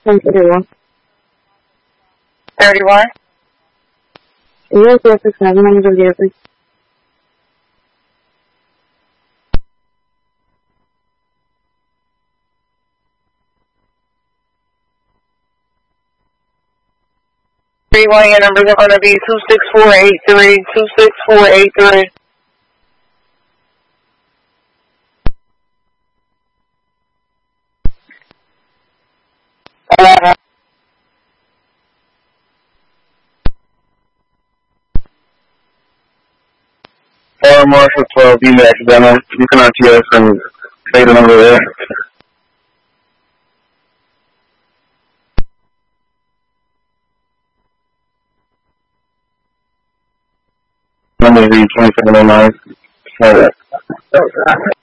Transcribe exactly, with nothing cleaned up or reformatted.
thirty-one. thirty-one? Yes, yes, it's seven hundred of the thirty-one, your numbers are going to be two six four eight three, two six four eight three. eleven. Fire Marshal twelve, B accidental. You can R T S and say the number there. Number is twenty-seven oh nine.